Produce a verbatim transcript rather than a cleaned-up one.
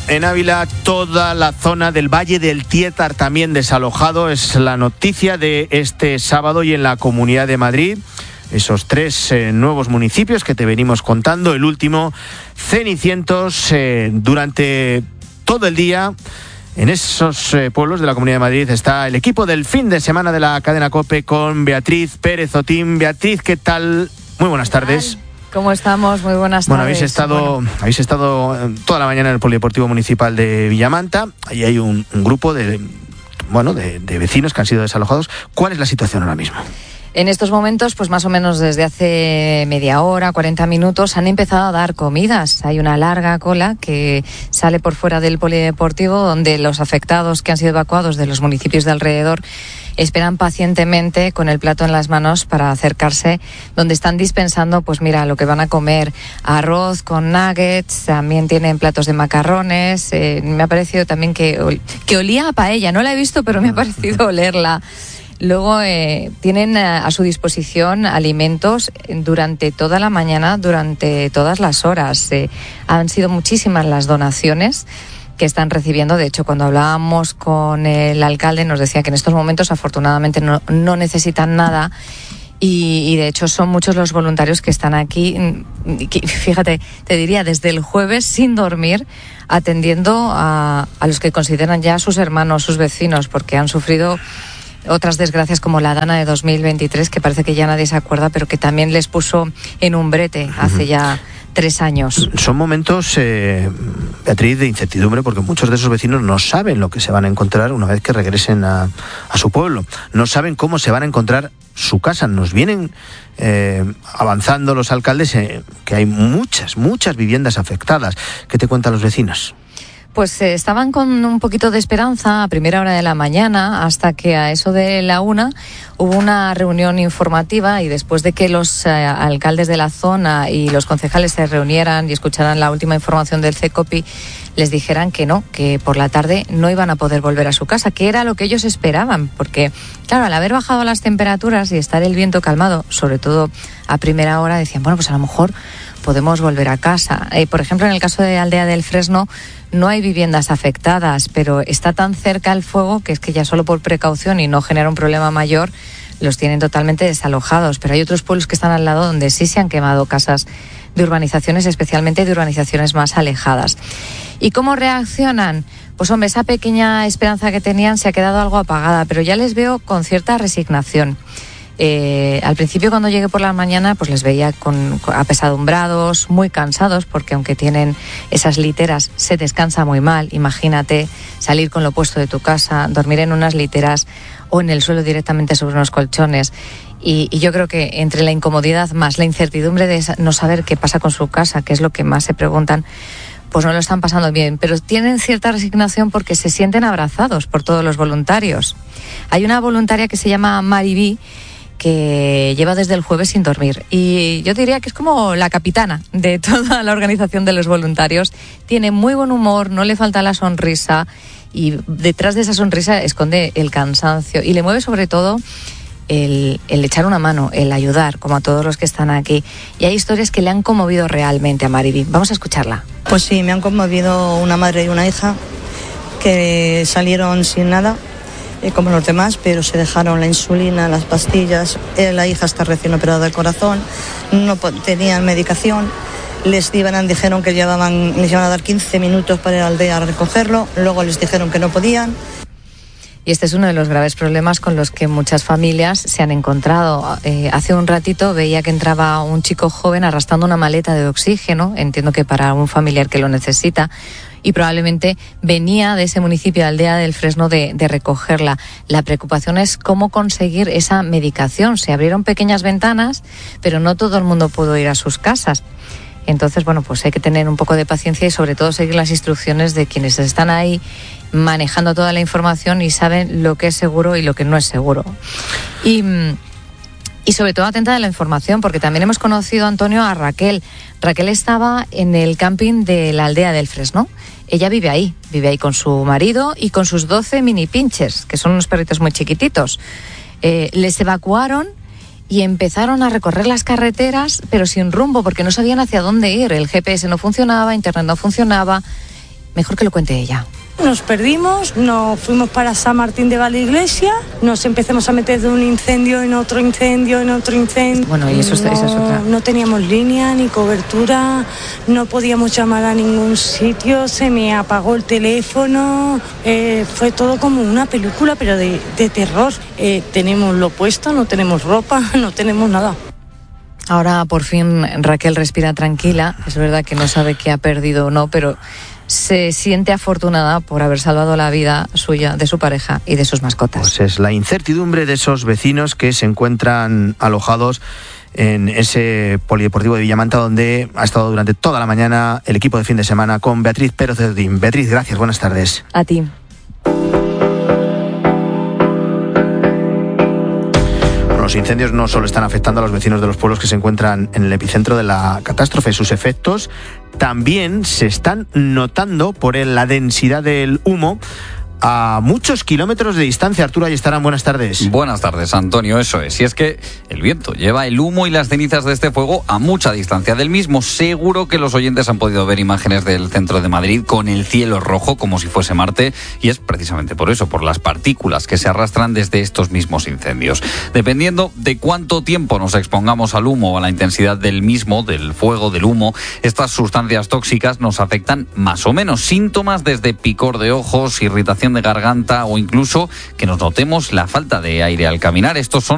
En Ávila, toda la zona del Valle del Tietar también desalojado. Es la noticia de este sábado. Y en la Comunidad de Madrid, esos tres eh, nuevos municipios que te venimos contando. El último, Cenicientos, eh, durante todo el día. En esos eh, pueblos de la Comunidad de Madrid está el equipo del fin de semana de la cadena COPE con Beatriz Pérez Otín. Beatriz, ¿qué tal? Muy buenas tardes. ¿Cómo estamos? Muy buenas tardes. Bueno, habéis estado, bueno. habéis estado toda la mañana en el Polideportivo Municipal de Villamanta. Ahí hay un, un grupo de, bueno, de, de vecinos que han sido desalojados. ¿Cuál es la situación ahora mismo? En estos momentos, pues más o menos desde hace media hora, cuarenta minutos, han empezado a dar comidas. Hay una larga cola que sale por fuera del polideportivo, donde los afectados que han sido evacuados de los municipios de alrededor esperan pacientemente con el plato en las manos para acercarse, donde están dispensando, pues mira, lo que van a comer: arroz con nuggets, también tienen platos de macarrones. Eh, me ha parecido también que, que olía a paella, no la he visto, pero me ha parecido olerla. Luego eh, tienen a su disposición alimentos durante toda la mañana, durante todas las horas. Eh, han sido muchísimas las donaciones que están recibiendo. De hecho, cuando hablábamos con el alcalde nos decía que en estos momentos afortunadamente no, no necesitan nada. Y, y de hecho son muchos los voluntarios que están aquí, que, fíjate, te diría desde el jueves sin dormir, atendiendo a, a los que consideran ya sus hermanos, sus vecinos, porque han sufrido otras desgracias como la Dana de dos mil veintitrés, que parece que ya nadie se acuerda, pero que también les puso en un brete hace ya tres años. Son momentos, eh, Beatriz, de incertidumbre, porque muchos de esos vecinos no saben lo que se van a encontrar una vez que regresen a, a su pueblo. No saben cómo se van a encontrar su casa. Nos vienen eh, avanzando los alcaldes eh, que hay muchas, muchas viviendas afectadas. ¿Qué te cuentan los vecinos? Pues eh, estaban con un poquito de esperanza a primera hora de la mañana, hasta que a eso de la una hubo una reunión informativa, y después de que los eh, alcaldes de la zona y los concejales se reunieran y escucharan la última información del CECOPI, les dijeran que no, que por la tarde no iban a poder volver a su casa, que era lo que ellos esperaban, porque claro, al haber bajado las temperaturas y estar el viento calmado, sobre todo a primera hora, decían, bueno, pues a lo mejor podemos volver a casa. Eh, por ejemplo, en el caso de Aldea del Fresno, no hay viviendas afectadas, pero está tan cerca el fuego que es que ya solo por precaución y no genera un problema mayor, los tienen totalmente desalojados. Pero hay otros pueblos que están al lado donde sí se han quemado casas de urbanizaciones, especialmente de urbanizaciones más alejadas. ¿Y cómo reaccionan? Pues hombre, esa pequeña esperanza que tenían se ha quedado algo apagada, pero ya les veo con cierta resignación. Eh, al principio, cuando llegué por la mañana, pues les veía con, con apesadumbrados, muy cansados, porque aunque tienen esas literas, se descansa muy mal. Imagínate salir con lo opuesto de tu casa, dormir en unas literas o en el suelo directamente sobre unos colchones. Y, y yo creo que entre la incomodidad más la incertidumbre de no saber qué pasa con su casa, que es lo que más se preguntan, pues no lo están pasando bien, pero tienen cierta resignación porque se sienten abrazados por todos los voluntarios. Hay una voluntaria que se llama Maribí, que lleva desde el jueves sin dormir, y yo diría que es como la capitana de toda la organización de los voluntarios. Tiene muy buen humor, no le falta la sonrisa, y detrás de esa sonrisa esconde el cansancio, y le mueve sobre todo el, el echar una mano, el ayudar, como a todos los que están aquí. Y hay historias que le han conmovido realmente a Maribí. Vamos a escucharla. Pues sí, me han conmovido una madre y una hija que salieron sin nada, Eh, como los demás, pero se dejaron la insulina, las pastillas. Eh, la hija está recién operada del corazón, no po- tenían medicación. Les iban, dijeron que llevaban, les iban a dar quince minutos para ir a la aldea a recogerlo, luego les dijeron que no podían. Y este es uno de los graves problemas con los que muchas familias se han encontrado. Eh, hace un ratito veía que entraba un chico joven arrastrando una maleta de oxígeno, entiendo que para un familiar que lo necesita, y probablemente venía de ese municipio de Aldea del Fresno de, de recogerla. La preocupación es cómo conseguir esa medicación. Se abrieron pequeñas ventanas, pero no todo el mundo pudo ir a sus casas. Entonces, bueno, pues hay que tener un poco de paciencia y sobre todo seguir las instrucciones de quienes están ahí manejando toda la información y saben lo que es seguro y lo que no es seguro. Y... Y sobre todo atenta de la información, porque también hemos conocido, Antonio, a Raquel. Raquel estaba en el camping de la Aldea del Fresno. Ella vive ahí, vive ahí con su marido y con sus doce mini pinchers, que son unos perritos muy chiquititos. Eh, les evacuaron y empezaron a recorrer las carreteras, pero sin rumbo, porque no sabían hacia dónde ir. El G P S no funcionaba, internet no funcionaba. Mejor que lo cuente ella. Nos perdimos, nos fuimos para San Martín de Valdeiglesia, nos empezamos a meter de un incendio en otro incendio, en otro incendio. Bueno, y eso es, no, esa es otra. No teníamos línea ni cobertura, no podíamos llamar a ningún sitio, se me apagó el teléfono, eh, fue todo como una película, pero de, de terror. Eh, tenemos lo puesto, no tenemos ropa, no tenemos nada. Ahora por fin Raquel respira tranquila, es verdad que no sabe qué ha perdido o no, pero se siente afortunada por haber salvado la vida suya, de su pareja y de sus mascotas. Pues es la incertidumbre de esos vecinos que se encuentran alojados en ese polideportivo de Villamanta, donde ha estado durante toda la mañana el equipo de fin de semana con Beatriz Pérez Odín. Beatriz, gracias, buenas tardes. A ti. Los incendios no solo están afectando a los vecinos de los pueblos que se encuentran en el epicentro de la catástrofe, sus efectos también se están notando por la densidad del humo a muchos kilómetros de distancia. Arturo Ayestarán, buenas tardes. Buenas tardes, Antonio, eso es. Y es que el viento lleva el humo y las cenizas de este fuego a mucha distancia del mismo. Seguro que los oyentes han podido ver imágenes del centro de Madrid con el cielo rojo como si fuese Marte, y es precisamente por eso, por las partículas que se arrastran desde estos mismos incendios. Dependiendo de cuánto tiempo nos expongamos al humo o a la intensidad del mismo, del fuego, del humo, estas sustancias tóxicas nos afectan más o menos. Síntomas desde picor de ojos, irritación de garganta o incluso que nos notemos la falta de aire al caminar. Estos son